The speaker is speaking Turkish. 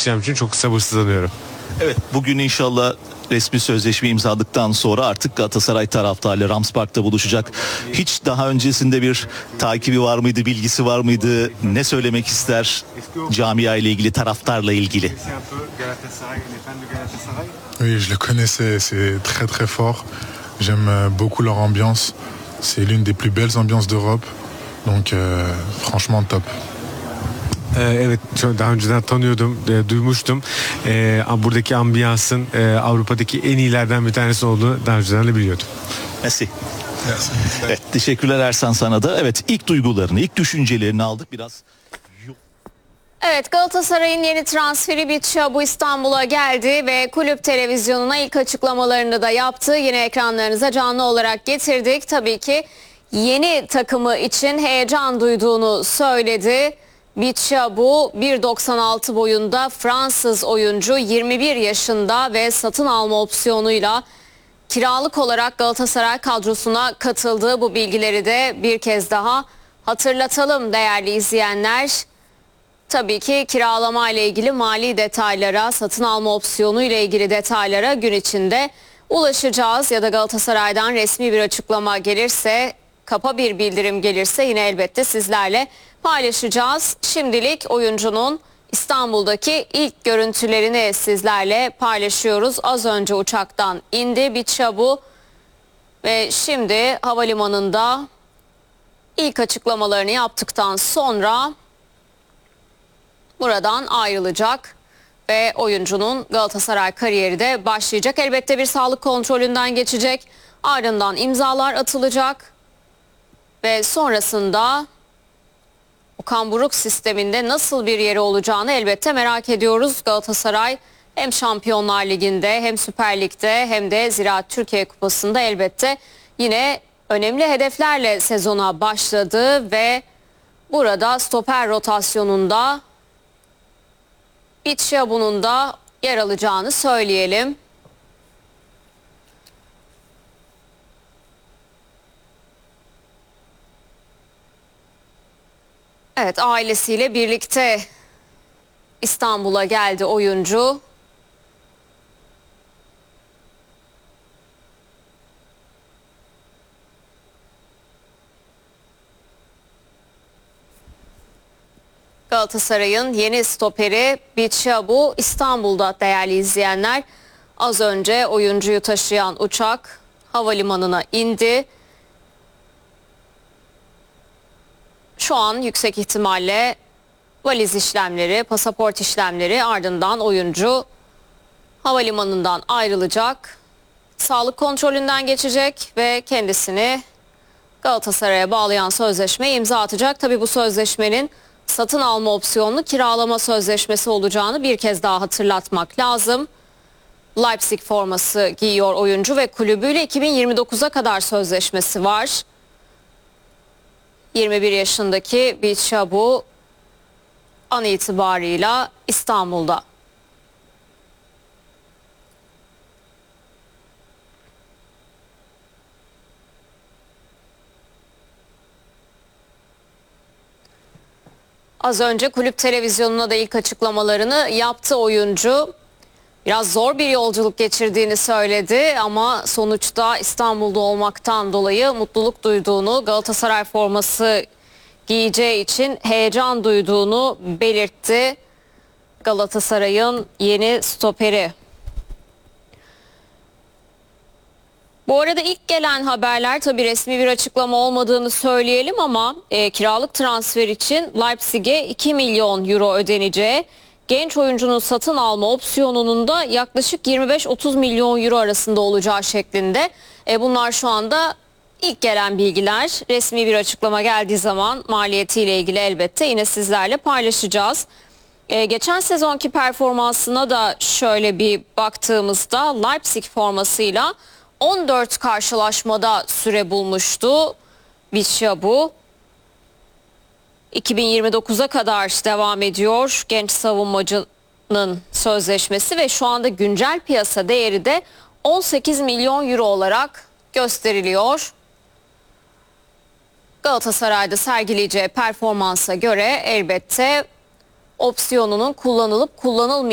çalışacağım için çok sabırsızlanıyorum. Evet, bugün inşallah resmi sözleşme imzaladıktan sonra artık Galatasaray taraftarıyla Rams Park'ta buluşacak. Hiç daha öncesinde bir takibi var mıydı, bilgisi var mıydı? Ne söylemek ister camia ile ilgili, taraftarla ilgili? Oui, je le connaissais, c'est très très fort. J'aime beaucoup leur ambiance. C'est l'une des plus belles ambiances d'Europe. Donc franchement top. Evet, daha önceden tanıyordum, duymuştum. Buradaki ambiyansın Avrupa'daki en iyilerden bir tanesi olduğunu daha önceden de biliyordum. Merci. Evet, teşekkürler Ersan sana da. Evet, ilk duygularını, ilk düşüncelerini aldık biraz. Evet, Galatasaray'ın yeni transferi Bichia bu İstanbul'a geldi ve kulüp televizyonuna ilk açıklamalarını da yaptı. Yine ekranlarınıza canlı olarak getirdik. Tabii ki yeni takımı için heyecan duyduğunu söyledi. Bichia bu 1.96 boyunda Fransız oyuncu, 21 yaşında ve satın alma opsiyonuyla kiralık olarak Galatasaray kadrosuna katıldığı bu bilgileri de bir kez daha hatırlatalım değerli izleyenler. Tabii ki kiralama ile ilgili mali detaylara, satın alma opsiyonu ile ilgili detaylara gün içinde ulaşacağız ya da Galatasaray'dan resmi bir açıklama gelirse, kapa bir bildirim gelirse yine elbette sizlerle paylaşacağız. Şimdilik oyuncunun İstanbul'daki ilk görüntülerini sizlerle paylaşıyoruz. Az önce uçaktan indi Bichia bu ve şimdi havalimanında ilk açıklamalarını yaptıktan sonra buradan ayrılacak ve oyuncunun Galatasaray kariyeri de başlayacak. Elbette bir sağlık kontrolünden geçecek. Ardından imzalar atılacak ve sonrasında Okan Buruk sisteminde nasıl bir yeri olacağını elbette merak ediyoruz. Galatasaray hem Şampiyonlar Ligi'nde hem Süper Lig'de hem de Ziraat Türkiye Kupası'nda elbette yine önemli hedeflerle sezona başladı ve burada stoper rotasyonunda Bichia bunun da yer alacağını söyleyelim. Evet, ailesiyle birlikte İstanbul'a geldi oyuncu. Galatasaray'ın yeni stoperi Bichia bu İstanbul'da değerli izleyenler. Az önce oyuncuyu taşıyan uçak havalimanına indi. Şu an yüksek ihtimalle valiz işlemleri, pasaport işlemleri ardından oyuncu havalimanından ayrılacak. Sağlık kontrolünden geçecek ve kendisini Galatasaray'a bağlayan sözleşmeye imza atacak. Tabii bu sözleşmenin satın alma opsiyonlu kiralama sözleşmesi olacağını bir kez daha hatırlatmak lazım. Leipzig forması giyiyor oyuncu ve kulübüyle 2029'a kadar sözleşmesi var. 21 yaşındaki Bichia bu an itibarıyla İstanbul'da. Az önce kulüp televizyonuna da ilk açıklamalarını yaptı oyuncu. Biraz zor bir yolculuk geçirdiğini söyledi ama sonuçta İstanbul'da olmaktan dolayı mutluluk duyduğunu, Galatasaray forması giyeceği için heyecan duyduğunu belirtti. Galatasaray'ın yeni stoperi. Bu arada ilk gelen haberler, tabii resmi bir açıklama olmadığını söyleyelim ama kiralık transfer için Leipzig'e 2 milyon euro ödeneceği, genç oyuncunun satın alma opsiyonunun da yaklaşık 25-30 milyon euro arasında olacağı şeklinde. Bunlar şu anda ilk gelen bilgiler. Resmi bir açıklama geldiği zaman maliyetiyle ilgili elbette yine sizlerle paylaşacağız. Geçen sezonki performansına da şöyle bir baktığımızda Leipzig formasıyla 14 karşılaşmada süre bulmuştu Bichia bu. 2029'a kadar devam ediyor genç savunmacının sözleşmesi ve şu anda güncel piyasa değeri de 18 milyon euro olarak gösteriliyor. Galatasaray'da sergileyeceği performansa göre elbette opsiyonunun kullanılıp kullanılmayacağını